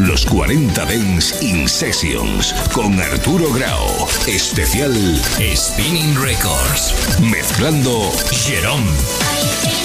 Los 40 Dance in Sessions con Arturo Grau. Especial Spinning Records. Mezclando Jerome.